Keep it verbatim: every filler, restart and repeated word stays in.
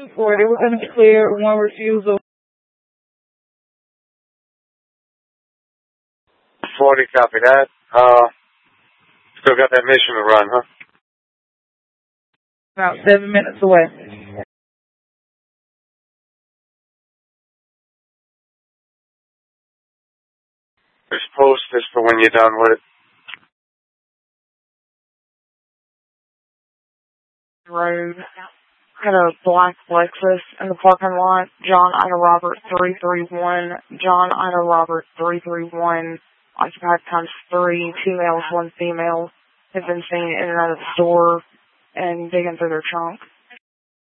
two forty, we're going to clear one refusal. forty, copy that. Uh, still got that mission to run, huh? About seven minutes away. Just post this for when you're done with it. Road. Had a black Lexus in the parking lot. John Ida Robert three three one. John Ida Robert three three one. Occupied times three. Two males, one female. Have been seen in and out of the store and digging through their trunk.